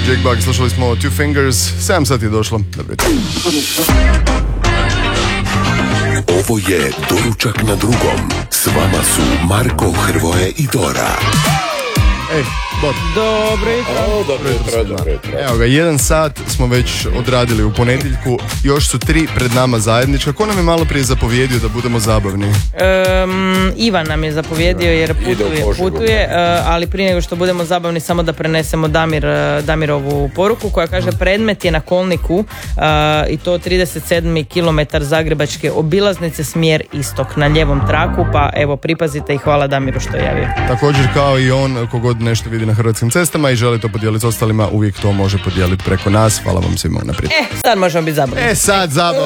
Jake Bugg, slušali smo Two Fingers, 7 sati je došlo. Dobro jutro. Ovo je Doručak na drugom. S vama su Marko, Hrvoje i Dora. Ej, Bor. Dobro jutro. Evo ga, 1 sat smo već odradili u ponedjeljku, još su 3 pred nama zajednička. Ko nam je malo prije zapovjedio da budemo zabavni? Ivan nam je zapovjedio jer putuje, ali prije nego što budemo zabavni samo da prenesemo Damirovu poruku koja kaže predmet je na kolniku i to 37. km zagrebačke obilaznice, smjer istok na lijevom traku, pa evo pripazite i hvala Damiru što je javio. Također kao i on, kogod nešto vidi na hrvatskim cestama i želi to podijeliti s ostalima, uvijek to može podijeliti preko nas. Hvala vam svima unaprijed. Sad možemo biti zabavni. Sad zabavno.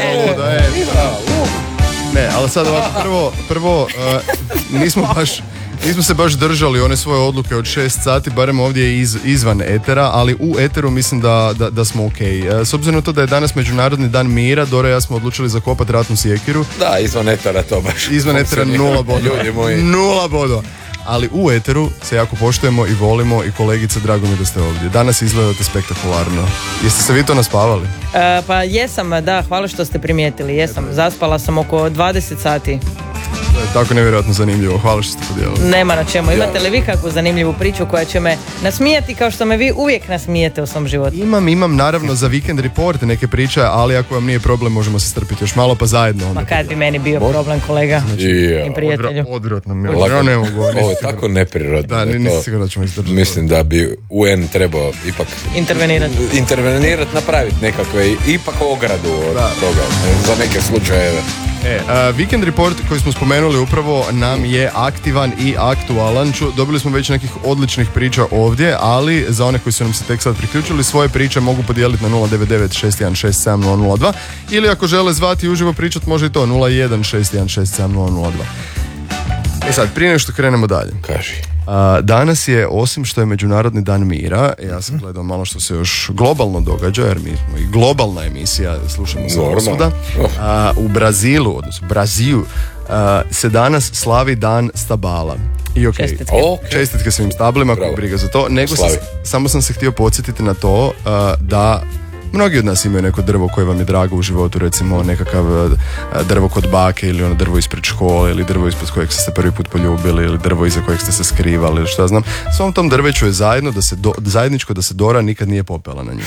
Ne, ali sad ovako, prvo nismo se baš držali one svoje odluke od 6 sati, barem ovdje izvan etera, ali u eteru mislim da smo ok. S obzirom na to da je danas Međunarodni dan mira, Dora i ja smo odlučili zakopati ratnu sjekiru. Da, izvan etera to baš. Izvan etera 0 bodova. Ljudi moji. 0 bodova. Ali u eteru se jako poštujemo i volimo i kolegice, drago mi da ste ovdje. Danas izgledate spektakularno. Jeste se vi to naspavali? Pa jesam, da, hvala što ste primijetili, jesam. Zaspala sam oko 20 sati. To je tako nevjerojatno zanimljivo, hvala što ste podijelili. Nema na čemu, imate li vi kakvu zanimljivu priču koja će me nasmijati kao što me vi uvijek nasmijete u svom životu? Imam naravno za Weekend Report neke priče, ali ako vam nije problem možemo se strpiti još malo pa zajedno. Ma kad bi meni bio problem, kolega i prijatelju. Odvratno mi ja ne mogu. Ovo je tako neprirodno. Da, nisam sigurno da ćemo izdržati. Mislim da bi UN trebao ipak intervenirati, napraviti nekakve ipak ogradu od toga za neke slučajeve. Weekend Report koji smo spomenuli upravo nam je aktivan i aktualan. Dobili smo već nekih odličnih priča ovdje, ali za one koji su nam se tek sad priključili, svoje priče mogu podijeliti na 099-616-7002 ili ako žele zvati i uživo pričat može i to 016167002. Sad, prije nego što krenemo dalje. Kaži. Danas je, osim što je Međunarodni dan mira, ja sam gledao malo što se još globalno događa, jer mi smo i globalna emisija, slušamo se osvuda. U Brazilu, odnosno Brazilu, se danas slavi dan stabala. I čestitke svim stablima, kako briga za to. Nego samo sam se htio podsjetiti na to da mnogi od nas imaju neko drvo koje vam je drago u životu, recimo nekakav drvo kod bake ili ono drvo ispred škole ili drvo ispod kojeg ste se prvi put poljubili ili drvo iza kojeg ste se skrivali ili šta znam. Svom tom drveću je zajedničko da se Dora nikad nije popela na nju.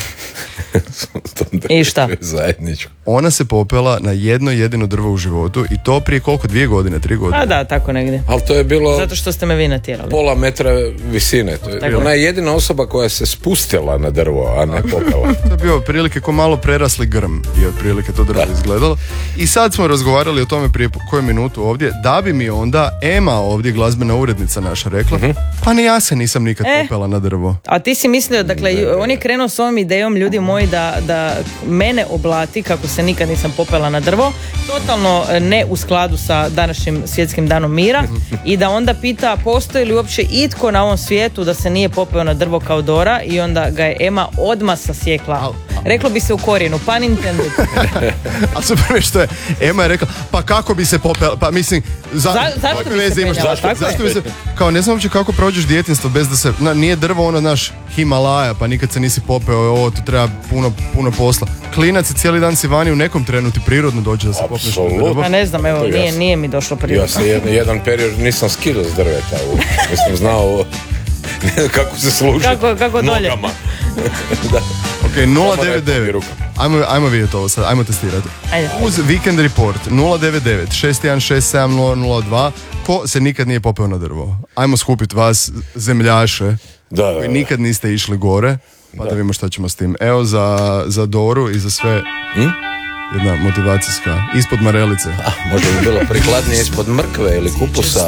I šta? Zajedničko. Ona se popela na jedno jedino drvo u životu i to prije koliko, 2 godine, 3 godine? A da, tako negdje. Ali to je bilo... Zato što ste me vi natjerali. Pola metra visine. Ona je jedina osoba koja se spustila na drvo, a ne popela. To je bio prilike ko malo prerasli grm i otprilike to drvo izgledalo. I sad smo razgovarali o tome prije koju minutu ovdje, da bi mi onda Ema ovdje, glazbena urednica naša, rekla pa ni ja se nisam nikad popela na drvo. A ti si mislio, dakle, on je krenuo s ovom idejom, ljudi moji, da mene oblati kako se nikad nisam popela na drvo, totalno ne u skladu sa današnjim svjetskim danom mira i da onda pita postoji li uopće itko na ovom svijetu da se nije popeo na drvo kao Dora i onda ga je Ema odmah sasjekla. Reklo bi se u korijenu, pun intended. A super je što je Ema je rekla, pa kako bi se popela, pa mislim, zašto bi se penjala, zašto bi se, kao ne znam uopće kako prođeš djetinjstvo bez da se, nije drvo ono naš Himalaja, pa nikad se nisi popeo, ovo tu treba puno posla. Klinac i cijeli dan si vani, u nekom trenu ti prirodno dođe da se popneš na drvo. A ne znam, evo, nije mi došlo prirodno. Ja sam jedan period nisam skidao s drveta, nisam znao kako se služi kako dolje. Da. Ok, 099. Ajmo vidjeti ovo sad, ajmo testirati. Ajde. Uz Weekend Report 099-616-7002. Ko se nikad nije popeo na drvo? Ajmo skupiti vas, zemljaše, koji nikad niste išli gore, pa da vidimo šta ćemo s tim. Evo za Doru i za sve jedna motivacijska, ispod marelice. Možda bi bilo prikladnije ispod mrkve ili kupusa,